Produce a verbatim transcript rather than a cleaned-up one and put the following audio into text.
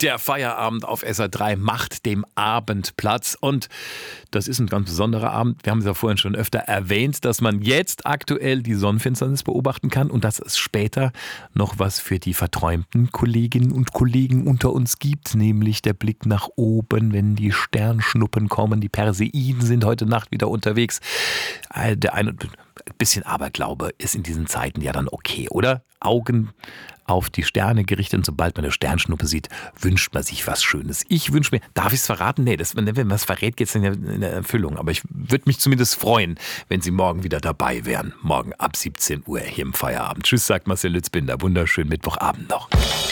Der Feierabend auf S R drei macht dem Abend Platz und das ist ein ganz besonderer Abend. Wir haben es ja vorhin schon öfter erwähnt, dass man jetzt aktuell die Sonnenfinsternis beobachten kann und dass es später noch was für die verträumten Kolleginnen und Kollegen unter uns gibt, nämlich der Blick nach oben, wenn die Sternschnuppen kommen. Die Perseiden sind heute Nacht wieder unterwegs. Der eine, ein bisschen Aberglaube ist in diesen Zeiten ja dann okay, oder? Augen auf die Sterne gerichtet und sobald man eine Sternschnuppe sieht, wünscht man sich was Schönes. Ich wünsche mir, darf ich es verraten? Nee, das, wenn man es verrät, geht es in, in der Erfüllung. Aber ich würde mich zumindest freuen, wenn Sie morgen wieder dabei wären. Morgen ab siebzehn Uhr hier im Feierabend. Tschüss, sagt Marcel Lützbinder. Wunderschönen Mittwochabend noch.